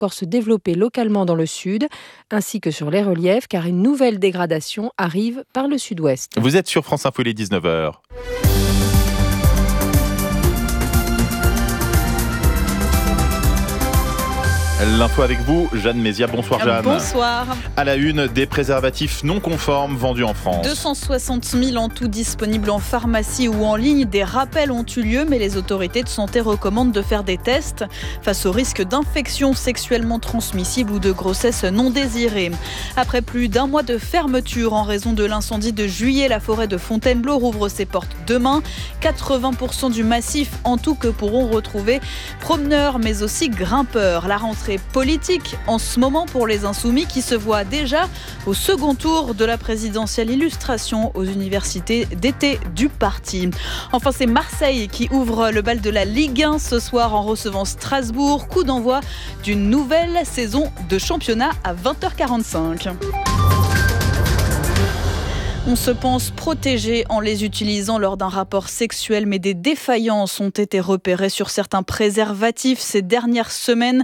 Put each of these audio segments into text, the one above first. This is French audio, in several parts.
encore se développer localement dans le sud, ainsi que sur les reliefs, car une nouvelle dégradation arrive par le sud-ouest. Vous êtes sur France Info, il est 19h. L'info avec vous, Jeanne Mézia. Bonsoir Jeanne. Bonsoir. À la une, des préservatifs non conformes vendus en France. 260 000 en tout disponibles en pharmacie ou en ligne. Des rappels ont eu lieu, mais les autorités de santé recommandent de faire des tests face au risque d'infection sexuellement transmissible ou de grossesse non désirée. Après plus d'un mois de fermeture en raison de l'incendie de juillet, la forêt de Fontainebleau rouvre ses portes demain. 80% du massif en tout que pourront retrouver promeneurs mais aussi grimpeurs. La rentrée politique en ce moment pour les Insoumis qui se voient déjà au second tour de la présidentielle. Illustration aux universités d'été du parti. Enfin, c'est Marseille qui ouvre le bal de la Ligue 1 ce soir en recevant Strasbourg. Coup d'envoi d'une nouvelle saison de championnat à 20h45. On se pense protégé en les utilisant lors d'un rapport sexuel, mais des défaillances ont été repérées sur certains préservatifs ces dernières semaines.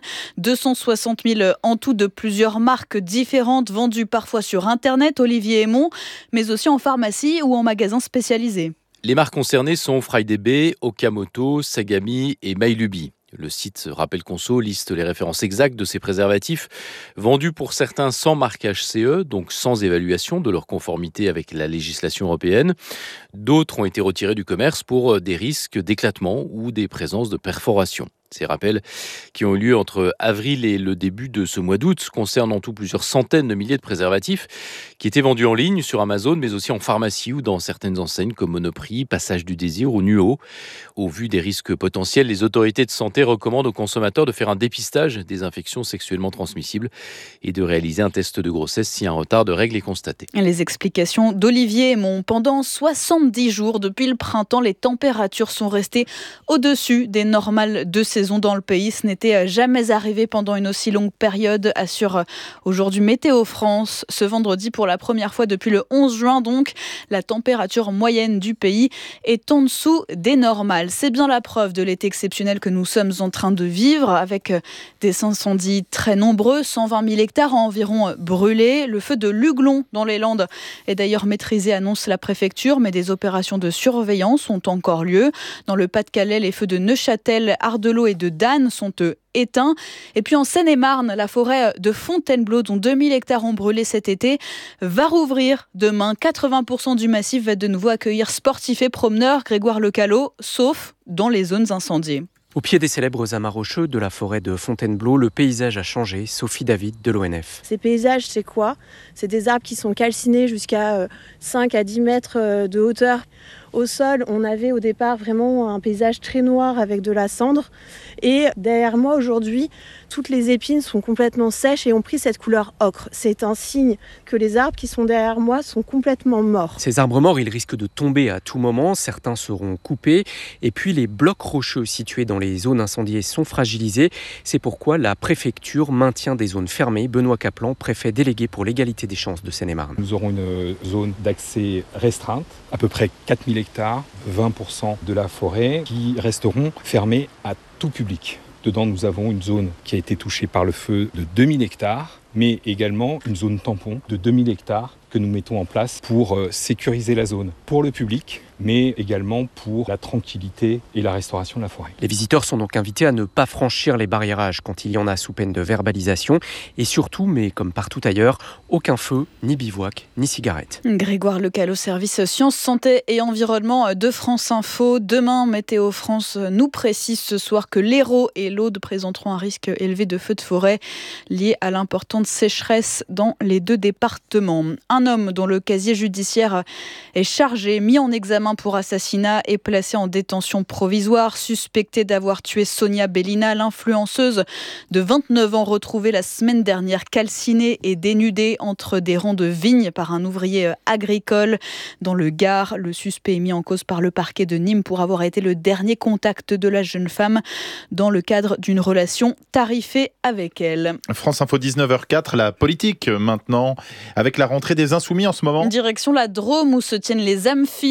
260 000 en tout de plusieurs marques différentes, vendues parfois sur Internet, Olivier Aymon, mais aussi en pharmacie ou en magasin spécialisé. Les marques concernées sont FriDB, Okamoto, Sagami et Mailubi. Le site Rappel Conso liste les références exactes de ces préservatifs, vendus pour certains sans marquage CE, donc sans évaluation de leur conformité avec la législation européenne. D'autres ont été retirés du commerce pour des risques d'éclatement ou des présences de perforation. Ces rappels qui ont eu lieu entre avril et le début de ce mois d'août concernent en tout plusieurs centaines de milliers de préservatifs qui étaient vendus en ligne sur Amazon, mais aussi en pharmacie ou dans certaines enseignes comme Monoprix, Passage du Désir ou Nuo. Au vu des risques potentiels, les autorités de santé recommandent aux consommateurs de faire un dépistage des infections sexuellement transmissibles et de réaliser un test de grossesse si un retard de règles est constaté. Les explications d'Olivier Aymon. Pendant 70 jours depuis le printemps, les températures sont restées au-dessus des normales de saison dans le pays. Ce n'était jamais arrivé pendant une aussi longue période, assure aujourd'hui Météo France. Ce vendredi, pour la première fois depuis le 11 juin, donc, la température moyenne du pays est en dessous des normales. C'est bien la preuve de l'été exceptionnel que nous sommes en train de vivre, avec des incendies très nombreux, 120 000 hectares environ brûlés. Le feu de Luglon dans les Landes est d'ailleurs maîtrisé, annonce la préfecture, mais des opérations de surveillance ont encore lieu. Dans le Pas-de-Calais, les feux de Neuchâtel, Ardelot et de Danne sont éteints. Et puis en Seine-et-Marne, la forêt de Fontainebleau, dont 2000 hectares ont brûlé cet été, va rouvrir demain. 80% du massif va de nouveau accueillir sportifs et promeneurs, Grégoire Lecalot, sauf dans les zones incendiées. Au pied des célèbres amas rocheux de la forêt de Fontainebleau, le paysage a changé. Sophie David de l'ONF. Ces paysages, c'est quoi ? C'est des arbres qui sont calcinés jusqu'à 5 à 10 mètres de hauteur. Au sol, on avait au départ vraiment un paysage très noir avec de la cendre. Et derrière moi aujourd'hui, toutes les épines sont complètement sèches et ont pris cette couleur ocre. C'est un signe que les arbres qui sont derrière moi sont complètement morts. Ces arbres morts, ils risquent de tomber à tout moment. Certains seront coupés. Et puis les blocs rocheux situés dans les zones incendiées sont fragilisés. C'est pourquoi la préfecture maintient des zones fermées. Benoît Caplan, préfet délégué pour l'égalité des chances de Seine-et-Marne. Nous aurons une zone d'accès restreinte, à peu près 4000 hectares, 20% de la forêt, qui resteront fermées à tout public. Dedans, nous avons une zone qui a été touchée par le feu de 2000 hectares, mais également une zone tampon de 2000 hectares que nous mettons en place pour sécuriser la zone pour le public, mais également pour la tranquillité et la restauration de la forêt. Les visiteurs sont donc invités à ne pas franchir les barriérages quand il y en a sous peine de verbalisation. Et surtout, mais comme partout ailleurs, aucun feu, ni bivouac, ni cigarette. Grégoire Lecalot, service Sciences, Santé et Environnement de France Info. Demain, Météo France nous précise ce soir que l'Hérault et l'Aude présenteront un risque élevé de feux de forêt lié à l'importante sécheresse dans les deux départements. Un homme dont le casier judiciaire est chargé, mis en examen pour assassinat, est placé en détention provisoire, suspecté d'avoir tué Sonia Bellina, l'influenceuse de 29 ans retrouvée la semaine dernière calcinée et dénudée entre des rangs de vignes par un ouvrier agricole dans le Gard. Le suspect est mis en cause par le parquet de Nîmes pour avoir été le dernier contact de la jeune femme dans le cadre d'une relation tarifée avec elle. France Info 19h04, la politique maintenant, avec la rentrée des Insoumis en ce moment. Direction la Drôme où se tiennent les amphis, les universités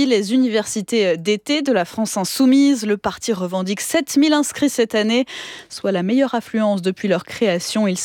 universités d'été de la France insoumise. Le parti revendique 7000 inscrits cette année, soit la meilleure affluence depuis leur création. Il